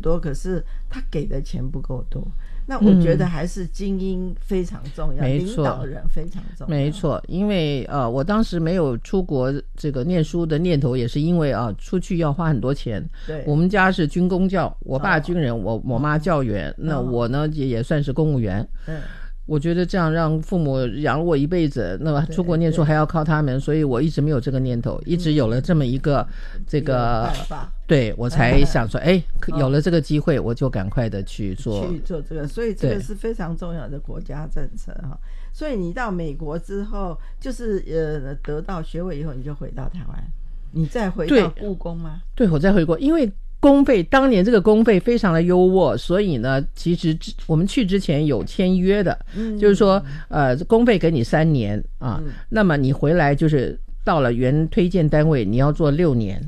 多，可是他给的钱不够多。那我觉得还是精英非常重要，领导人非常重要。 没错，因为我当时没有出国这个念书的念头，也是因为出去要花很多钱。 对， 我们家是军公教，我爸军人，我妈教员，那我呢也算是公务员。我觉得这样让父母养我一辈子，那么出国念书还要靠他们，所以我一直没有这个念头，一直有了这么一个这个对，我才想说有了这个机会我就赶快的去做这个，所以这个是非常重要的国家政策哈。所以你到美国之后，就是得到学位以后，你就回到台湾，你再回到故宫吗？ 对，我再回国，因为公费当年这个公费非常的优渥，所以呢其实我们去之前有签约的，就是说公费给你3年啊，那么你回来就是到了原推荐单位你要做6年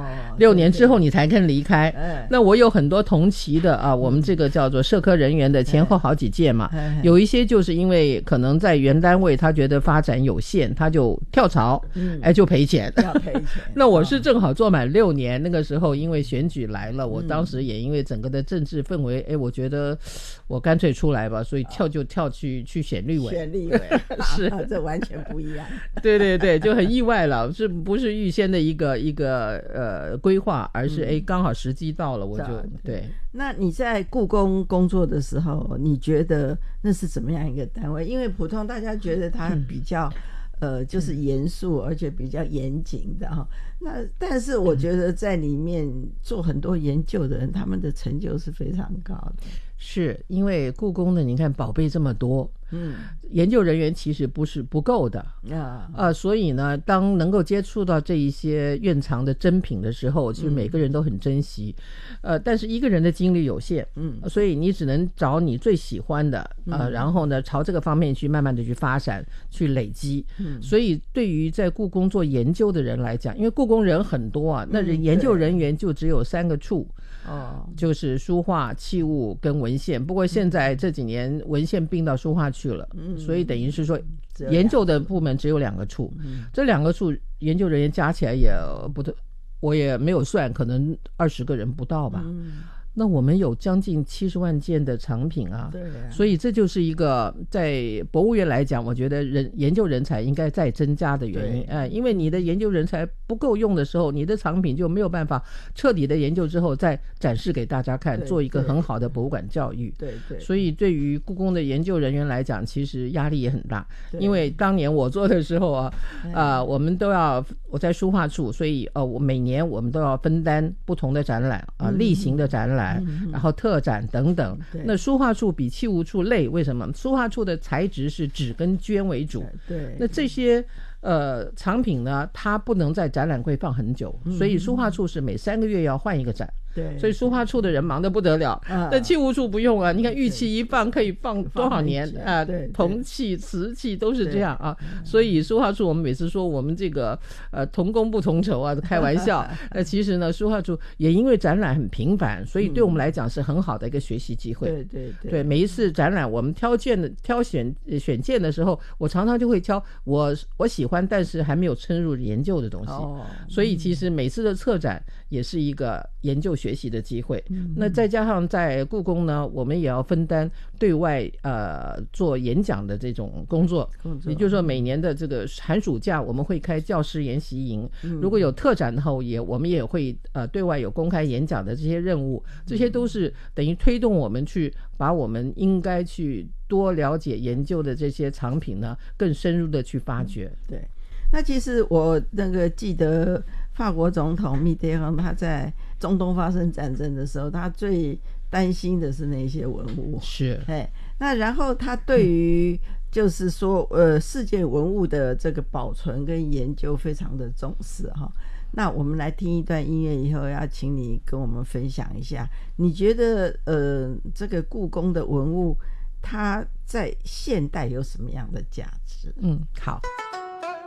，6年之后你才肯离开。那我有很多同期的我们这个叫做社科人员的前后好几届嘛，有一些就是因为可能在原单位他觉得发展有限，他就跳槽，就赔钱。那我是正好做满6年，那个时候因为选举来了，我当时也因为整个的政治氛围，我觉得我干脆出来吧，所以就跳去选立委。 选立委是这完全不一样。 对对对，就很意外了，是不是预先的一个规划，而是刚好时机到了，我就对。 那你在故宫工作的时候，你觉得那是怎么样一个单位？因为普通大家觉得它比较就是严肃而且比较严谨的哈。那但是我觉得在里面做很多研究的人，他们的成就是非常高的。 是因为故宫的你看宝贝这么多，研究人员其实不够的所以呢当能够接触到这一些院藏的珍品的时候，其实每个人都很珍惜，但是一个人的精力有限，所以你只能找你最喜欢的然后呢朝这个方面去慢慢的去发展去累积，所以对于在故宫做研究的人来讲，因为故宫人很多那研究人员就只有3个处就是书画、器物跟文献，不过现在这几年文献并到书画去了，所以等于是说研究的部门只有2个处，这2个处研究人员加起来也不对，我也没有算，可能20个人不到吧。那我们有将近70万件的藏品所以这就是一个在博物院来讲，我觉得研究人才应该再增加的原因。因为你的研究人才不够用的时候，你的藏品就没有办法彻底的研究之后再展示给大家看，做一个很好的博物馆教育。 对， 所以对于故宫的研究人员来讲，其实压力也很大。因为当年我做的时候我们都要我在书画处，所以我每年我们都要分担不同的展览例行的展览，然后特展等等。那书画处比器物处累，为什么？书画处的材质是纸跟绢为主，那这些藏品呢它不能在展览柜放很久，所以书画处是每3个月要换一个展。所以书画处的人忙得不得了，但器物处不用你看玉器一放可以放多少年铜器、瓷器都是这样所以书画处我们每次说我们这个同工不同酬开玩笑其实呢书画处也因为展览很频繁，所以对我们来讲是很好的一个学习机会。对，每一次展览我们选件的时候，我常常就会挑我喜欢但是还没有深入研究的东西所以其实每次的策展也是一个研究学习的机会。那再加上在故宫呢，我们也要分担对外做演讲的这种工作，也就是说每年的这个寒暑假我们会开教师研习营，如果有特展后我们也会对外有公开演讲的这些任务，这些都是等于推动我们去把我们应该去多了解研究的这些藏品呢更深入的去发掘。 对，那其实我记得法国总统密特朗他在中东发生战争的时候，他最担心的是那些文物。 是， 那然后他对于就是说世界文物的这个保存跟研究非常的重视那我们来听一段音乐以后，要请你跟我们分享一下，你觉得这个故宫的文物它在现代有什么样的价值？ 好。